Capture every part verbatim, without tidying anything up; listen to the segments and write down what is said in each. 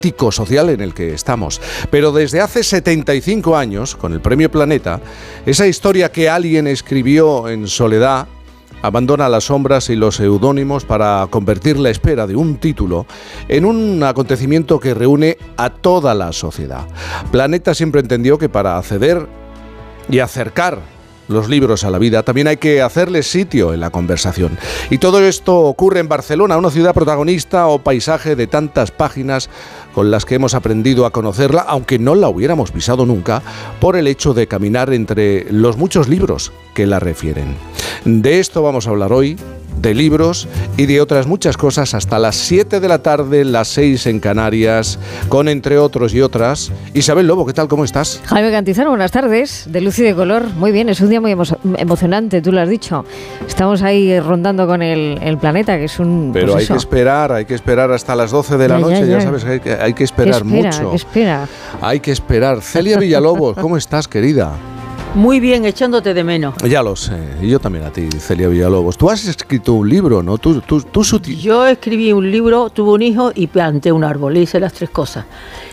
social en el que estamos. Pero desde hace setenta y cinco años, con el Premio Planeta, esa historia que alguien escribió en soledad abandona las sombras y los seudónimos para convertir la espera de un título en un acontecimiento que reúne a toda la sociedad. Planeta siempre entendió que para acceder y acercar los libros a la vida, también hay que hacerles sitio en la conversación. Y todo esto ocurre en Barcelona, una ciudad protagonista o paisaje de tantas páginas con las que hemos aprendido a conocerla, aunque no la hubiéramos pisado nunca, por el hecho de caminar entre los muchos libros que la refieren. De esto vamos a hablar hoy, de libros y de otras muchas cosas, hasta las siete de la tarde, las seis en Canarias, con entre otros y otras. Isabel Lobo, ¿qué tal? ¿Cómo estás? Jaime Cantizano, buenas tardes, de luz y de color. Muy bien, es un día muy emo- emocionante, tú lo has dicho. Estamos ahí rondando con el, el planeta, que es un... Pero pues hay eso. que esperar, hay que esperar hasta las doce de la Ya, noche, ya, ya, ya. sabes, hay que, hay que esperar ¿Qué espera, mucho. ¿Qué espera? Hay que esperar. Celia Villalobos, ¿cómo estás, querida? Muy bien, echándote de menos. Ya lo sé, y yo también a ti, Celia Villalobos. Tú has escrito un libro, ¿no? Tú, tú, tú suti- Yo escribí un libro, tuve un hijo y planté un árbol, le hice las tres cosas.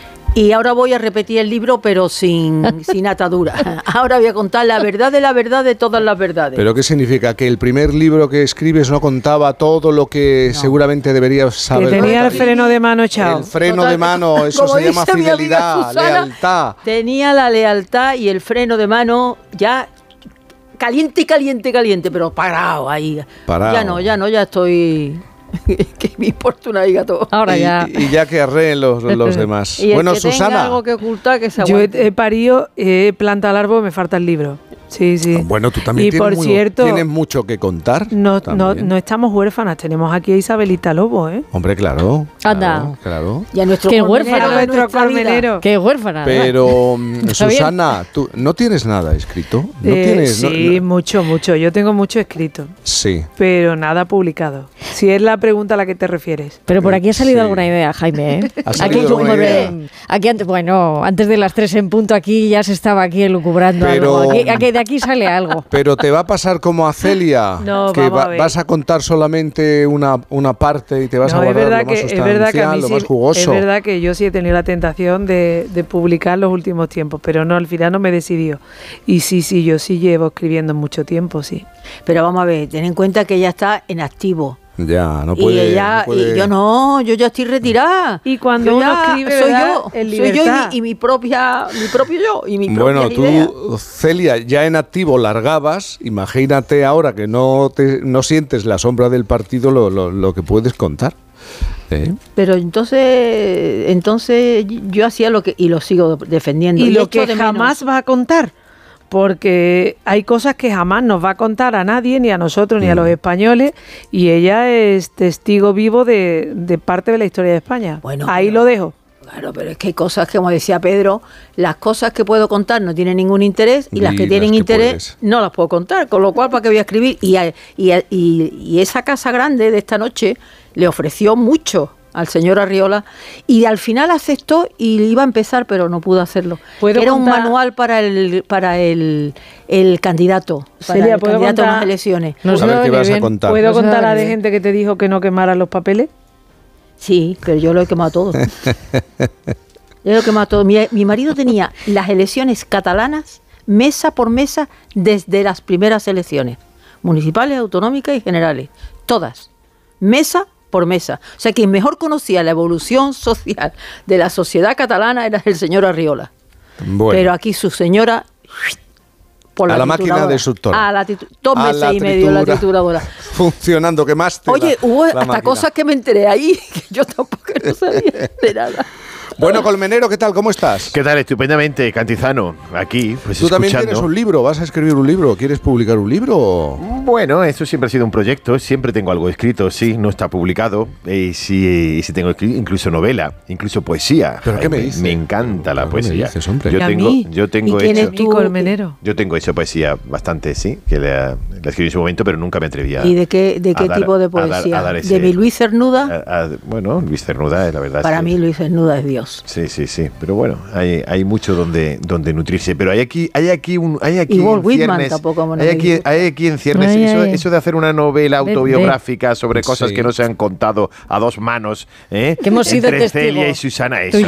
Y ahora voy a repetir el libro, pero sin, sin atadura. Ahora voy a contar la verdad de la verdad de todas las verdades. ¿Pero qué significa? ¿Que el primer libro que escribes no contaba todo lo que No. seguramente deberías saber? Que tenía el contar? freno de mano echado. El freno Total, de mano, eso como se llama dice mi amiga fidelidad, Susana, lealtad. Tenía la lealtad y el freno de mano ya caliente, caliente, caliente, pero parado ahí. Parado. Ya no, ya no, ya estoy... que me importa una higa todo. Ahora y, ya... y ya que arreen los, los demás. Y el Bueno, que tenga Susana. algo que ocultar, que se Yo he, aguante. he parido, he plantado el árbol, me falta el libro. Sí, sí. Bueno, tú también Y tienes, por muy- cierto, tienes mucho que contar. No, no, también. no estamos huérfanas, tenemos aquí a Isabelita Lobo, ¿eh? Hombre, claro. Anda. Claro, claro. Y a nuestro Qué colmenero huérfano. de Nuestro nuestra vida. colmenero. Qué huérfana. Pero, mm, Está bien. Susana, ¿tú no tienes nada escrito? ¿No Eh, tienes? no- sí, no- mucho, mucho. Yo tengo mucho escrito, sí. pero nada publicado. Si es la pregunta a la que te refieres. Pero por aquí ha salido Sí. alguna idea, Jaime, ¿eh? Ha salido aquí, alguna como idea. de- aquí antes, bueno, antes de las tres en punto, aquí ya se estaba aquí elucubrando Pero- algo. Aquí, aquí- de aquí sale algo. Pero te va a pasar como a Celia, No, que vamos va- a ver. vas a contar solamente una, una parte y te vas No, a es guardar verdad lo más que, es verdad que a sustancial, mí lo sí- más jugoso. es verdad que yo sí he tenido la tentación de, de publicar los últimos tiempos, pero no, al final no me decidió. Y sí, sí, yo sí llevo escribiendo mucho tiempo, sí. Pero vamos a ver, ten en cuenta que ella está en activo. Ya, no y puede, ella, no puede- y yo no, yo ya estoy retirada. Y cuando Yo uno ya escribe, soy ¿verdad? yo, En soy yo y libertad. mi, y mi propia, mi propio yo y mi Bueno, propia tú, idea. Celia, ya en activo largabas, imagínate ahora que no te, no sientes la sombra del partido lo, lo, lo que puedes contar. ¿Eh? Pero entonces, entonces yo hacía lo que y lo sigo defendiendo. Y lo echo que de menos- jamás va a contar, porque hay cosas que jamás nos va a contar a nadie, ni a nosotros, ni a los españoles, y ella es testigo vivo de, de parte de la historia de España. Bueno, Ahí pero- lo dejo. Claro, pero es que hay cosas que, como decía Pedro, las cosas que puedo contar no tienen ningún interés y, Y las que las tienen que interés puedes. no las puedo contar. Con lo cual, ¿para qué voy a escribir? Y, a- y, a- y, y esa casa grande de esta noche le ofreció mucho al señor Arriola y al final aceptó y iba a empezar, pero no pudo hacerlo. ¿Puedo Era un contar- manual para el para el, el candidato, para Celia, el ¿puedo candidato a contar- las elecciones. No se A va ver a qué venir vas a bien. contar. ¿Puedo No se va contar a a de venir bien. gente que te dijo que no quemaran los papeles? Sí, pero yo lo he quemado todo. Yo lo he quemado todo. Mi, mi marido tenía las elecciones catalanas mesa por mesa desde las primeras elecciones, municipales, autonómicas y generales. Todas. Mesa por mesa. O sea, quien mejor conocía la evolución social de la sociedad catalana era el señor Arriola. Bueno. Pero aquí su señora... Por A la máquina trituradora. desuctora. A la tritu- dos A meses la y medio la tritura. trituradora. Funcionando, quemaste Oye, la- hubo la hasta máquina. cosas que me enteré ahí que yo tampoco no sabía de nada. Bueno, Colmenero, ¿qué tal? ¿Cómo estás? ¿Qué tal? Estupendamente, Cantizano. Aquí, pues Tú también escuchando. tienes un libro, vas a escribir un libro, ¿quieres publicar un libro? Bueno, eso siempre ha sido un proyecto, siempre tengo algo escrito, sí, no está publicado, y sí, y sí tengo escrito, incluso novela, incluso poesía. ¿Pero qué me dices? Me encanta la ¿Pero qué me poesía. dices, hombre? Yo ¿Y a tengo, mí? yo tengo ¿Y tienes hecho, tú- Mi colmenero. yo tengo hecho poesía bastante, sí, que la, la escribí en su momento, pero nunca me atrevía. ¿Y de qué, de a qué dar- tipo de a dar- poesía? a dar ese- ¿De mi Luis Cernuda? a- a- bueno, Luis Cernuda, la verdad. Para sí. mí Luis Cernuda es Dios. libros. Sí, sí, sí. Pero bueno, hay, hay mucho donde, donde nutrirse. Pero hay aquí, hay aquí un, hay aquí Y Walt en Whitman ciernes, tampoco. Bueno, hay aquí, hay aquí en ciernes Ay, eso, ay. eso de hacer una novela Ve, autobiográfica sobre cosas Sí. que no se han contado a dos manos, ¿eh? Que hemos sido entre testigos. Celia y Susana, Tú y eso.